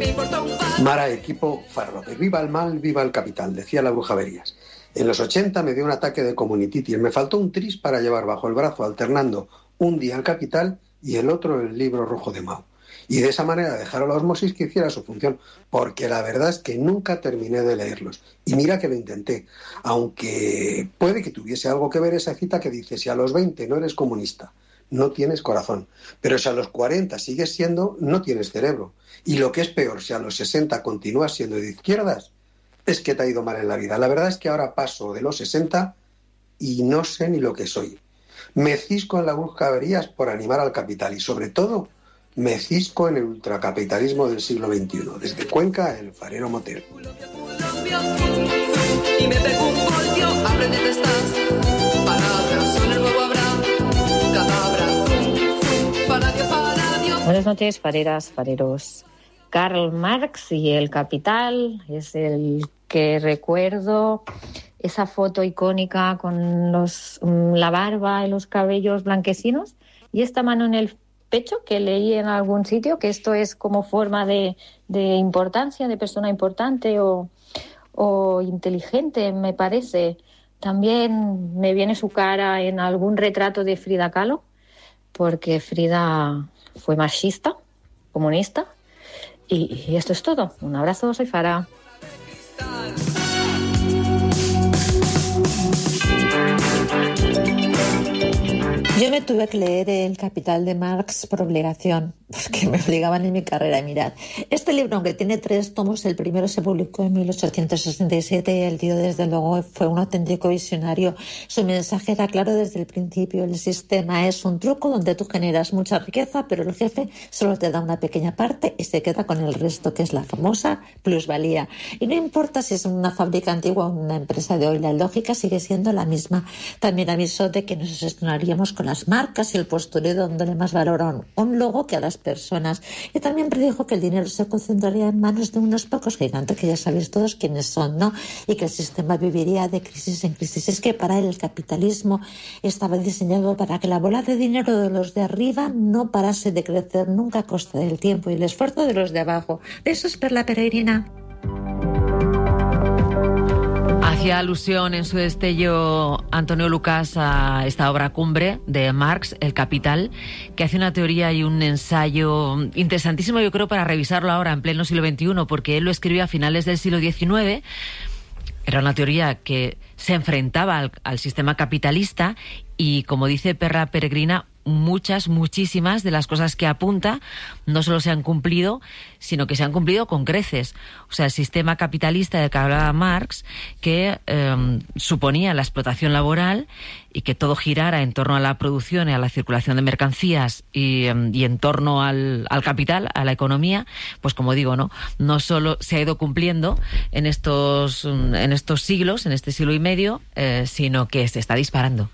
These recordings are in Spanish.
Mara, equipo Farlope. Viva el mal, viva el capital, decía la Brujaverías. En los 80 me dio un ataque de comunititis. Me faltó un tris para llevar bajo el brazo, alternando un día el Capital y el otro el Libro Rojo de Mao. Y de esa manera dejar a la Osmosis que hiciera su función, porque la verdad es que nunca terminé de leerlos. Y mira que lo intenté, aunque puede que tuviese algo que ver esa cita que dice: si a los 20 no eres comunista, no tienes corazón, pero si a los 40 sigues siendo, no tienes cerebro. Y lo que es peor, si a los 60 continúas siendo de izquierdas, es que te ha ido mal en la vida. La verdad es que ahora paso de los 60 y no sé ni lo que soy. Me cisco en la Brujaverías por animar al capital y, sobre todo, me cisco en el ultracapitalismo del siglo XXI. Desde Cuenca, el farero Motero. Y me pego un voltio, aprende te estás. Palabras son el nuevo habrá. Cadabra, faradio. Buenas noches, fareras, fareros. Karl Marx y el Capital es el que recuerdo. Esa foto icónica con la barba y los cabellos blanquecinos y esta mano en el pecho que leí en algún sitio, que esto es como forma de importancia, de persona importante o inteligente, me parece. También me viene su cara en algún retrato de Frida Kahlo, porque Frida fue marxista, comunista. Y esto es todo. Un abrazo, soy Fara. Yo me tuve que leer El Capital de Marx por obligación, porque me obligaban en mi carrera. Y mirad, este libro, aunque tiene 3 tomos, el primero se publicó en 1867 y el tío, desde luego, fue un auténtico visionario. Su mensaje era claro desde el principio: el sistema es un truco donde tú generas mucha riqueza, pero el jefe solo te da una pequeña parte y se queda con el resto, que es la famosa plusvalía. Y no importa si es una fábrica antigua o una empresa de hoy, la lógica sigue siendo la misma. También avisó de que nos obsesionaríamos con las marcas y el postureo, dándole más valor a un logo que a las personas. Y también predijo que el dinero se concentraría en manos de unos pocos gigantes, que ya sabéis todos quiénes son, ¿no? Y que el sistema viviría de crisis en crisis. Es que para él el capitalismo estaba diseñado para que la bola de dinero de los de arriba no parase de crecer nunca a costa del tiempo y el esfuerzo de los de abajo. Eso es Perla Peregrina. Hacía alusión en su destello Antonio Lucas a esta obra cumbre de Marx, El Capital, que hace una teoría y un ensayo interesantísimo, yo creo, para revisarlo ahora en pleno siglo XXI, porque él lo escribió a finales del siglo XIX. Era una teoría que se enfrentaba al sistema capitalista y, como dice Perla Peregrina, muchísimas de las cosas que apunta no solo se han cumplido, sino que se han cumplido con creces. O sea, el sistema capitalista del que hablaba Marx, que suponía la explotación laboral y que todo girara en torno a la producción y a la circulación de mercancías y en torno al capital, a la economía, pues como digo, no solo se ha ido cumpliendo en estos siglos, en este siglo y medio, sino que se está disparando.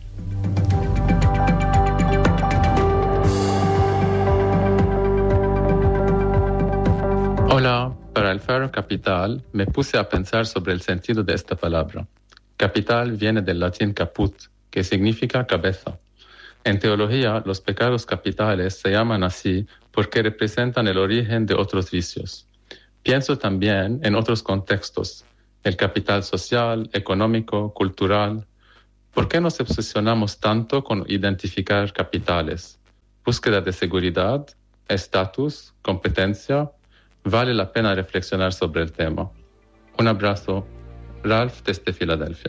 Hola, para el Faro Capital me puse a pensar sobre el sentido de esta palabra. Capital viene del latín caput, que significa cabeza. En teología, los pecados capitales se llaman así porque representan el origen de otros vicios. Pienso también en otros contextos, el capital social, económico, cultural. ¿Por qué nos obsesionamos tanto con identificar capitales? ¿Búsqueda de seguridad, estatus, competencia? Vale la pena reflexionar sobre el tema. Un abrazo. Ralph, desde Filadelfia.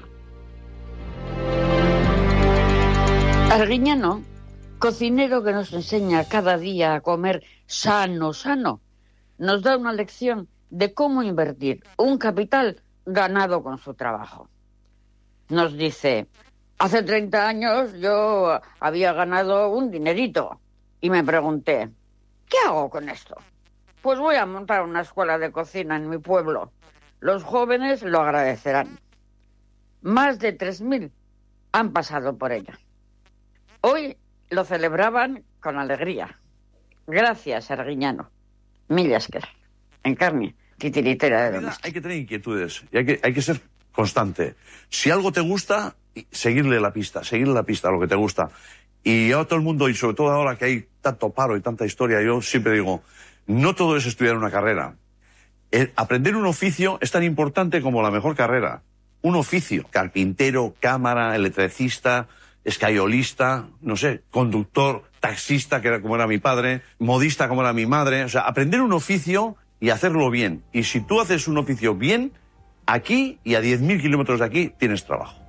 Arguiñano, cocinero que nos enseña cada día a comer sano, nos da una lección de cómo invertir un capital ganado con su trabajo. Nos dice: hace 30 años yo había ganado un dinerito y me pregunté, ¿qué hago con esto? Pues voy a montar una escuela de cocina en mi pueblo. Los jóvenes lo agradecerán. Más de 3.000 han pasado por ella. Hoy lo celebraban con alegría. Gracias, Arguiñano. Mil esker. En carne, titiritera de doméstico. Hay que tener inquietudes y hay que ser constante. Si algo te gusta, seguirle la pista a lo que te gusta. Y a todo el mundo, y sobre todo ahora que hay tanto paro y tanta historia, yo siempre digo, No todo es estudiar una carrera. Aprender un oficio es tan importante como la mejor carrera. Un oficio, carpintero, cámara, electricista, escayolista, no sé, conductor, taxista, que era como era mi padre, modista como era mi madre. O sea, aprender un oficio y hacerlo bien. Y si tú haces un oficio bien, aquí y a 10.000 kilómetros de aquí tienes trabajo.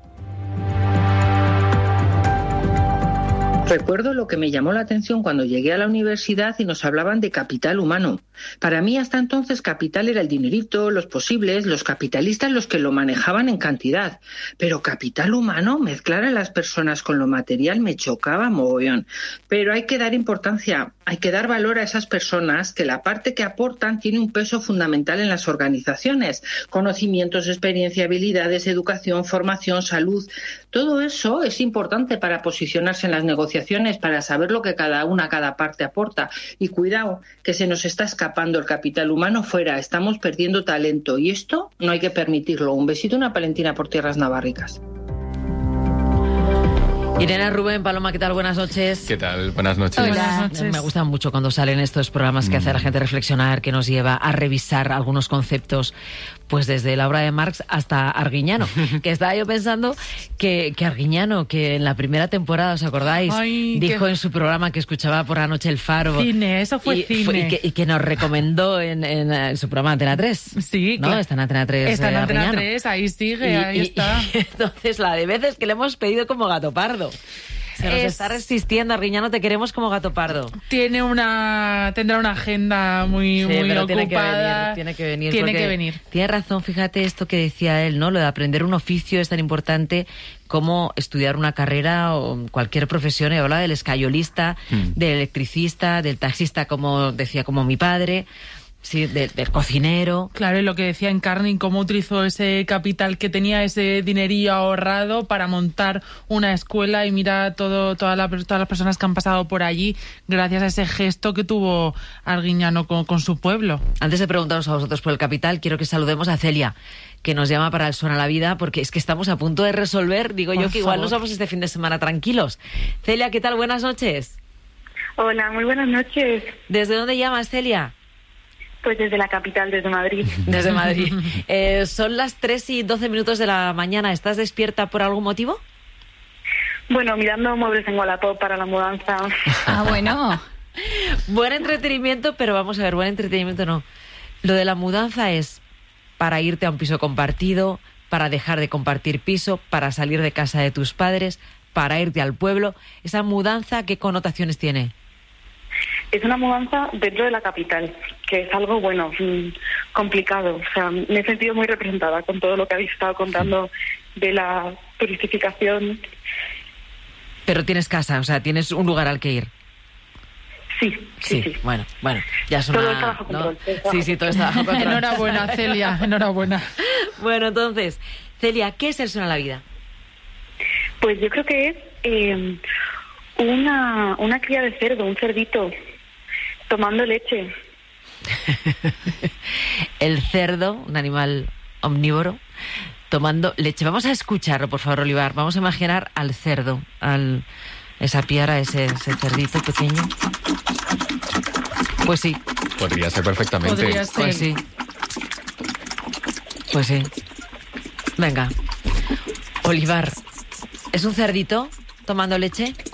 Recuerdo lo que me llamó la atención cuando llegué a la universidad y nos hablaban de capital humano. Para mí hasta entonces capital era el dinerito, los posibles, los capitalistas los que lo manejaban en cantidad. Pero capital humano, mezclar a las personas con lo material me chocaba mogollón. Pero hay que dar importancia, hay que dar valor a esas personas que la parte que aportan tiene un peso fundamental en las organizaciones. Conocimientos, experiencia, habilidades, educación, formación, salud. Todo eso es importante para posicionarse en las negociaciones, para saber lo que cada parte aporta. Y cuidado, que se nos está escapando el capital humano fuera, estamos perdiendo talento y esto no hay que permitirlo. Un besito, una palentina por tierras navarricas. Irene, Rubén, Paloma, ¿qué tal? Buenas noches. ¿Qué tal? Buenas noches. Hola. Buenas noches. Me gustan mucho cuando salen estos programas que hace a la gente reflexionar, que nos lleva a revisar algunos conceptos, pues desde la obra de Marx hasta Arguiñano. Que estaba yo pensando que Arguiñano, que en la primera temporada, ¿os acordáis? Dijo en su programa que escuchaba por la noche El Faro. Cine, eso fue cine. Y que nos recomendó en su programa Antena 3. Sí, ¿no? claro. Está en Antena 3. Está en Antena Arguiñano. 3, ahí sigue, ahí está. Y entonces la de veces que le hemos pedido como Gato Pardo. Se nos está resistiendo, Arguiñano, te queremos como Gato Pardo. Tendrá una agenda muy ocupada. Tiene que venir. Tiene razón, fíjate esto que decía él, ¿no? Lo de aprender un oficio es tan importante como estudiar una carrera o cualquier profesión. Y habla del escayolista, del electricista, del taxista, como decía, como mi padre. Sí, del cocinero. Claro, y lo que decía Encarni, cómo utilizó ese capital que tenía, ese dinerillo ahorrado para montar una escuela, y mira todas las personas que han pasado por allí gracias a ese gesto que tuvo Arguiñano con su pueblo. Antes de preguntaros a vosotros por el capital, quiero que saludemos a Celia, que nos llama para el Suena la Vida, porque es que estamos a punto de resolver, digo yo, que igual nos vamos este fin de semana tranquilos. Celia, ¿qué tal? Buenas noches. Hola, muy buenas noches. ¿Desde dónde llamas, Celia? Pues desde la capital, desde Madrid. Desde Madrid. Son las 3:12 de la mañana. ¿Estás despierta por algún motivo? Bueno, mirando muebles en Wallapop para la mudanza. Ah, bueno. Buen entretenimiento, pero vamos a ver, buen entretenimiento no. Lo de la mudanza es para irte a un piso compartido, para dejar de compartir piso, para salir de casa de tus padres, para irte al pueblo. ¿Esa mudanza qué connotaciones tiene? Es una mudanza dentro de la capital, que es algo, bueno, complicado. O sea, me he sentido muy representada con todo lo que habéis estado contando de la turistificación. Pero tienes casa, o sea, tienes un lugar al que ir. Sí. Bueno, ya es todo está bajo control. ¿no? Sí, todo está bajo control. Enhorabuena, Celia, enhorabuena. Bueno, entonces, Celia, ¿qué es el Suena la Vida? Pues yo creo que es una cría de cerdo, un cerdito, tomando leche. El cerdo, un animal omnívoro, tomando leche. Vamos a escucharlo, por favor, Olivar. Vamos a imaginar al cerdo, esa piara, ese cerdito pequeño. Pues sí. Podría ser perfectamente. Podría ser. Pues sí. Venga. Olivar, ¿es un cerdito tomando leche?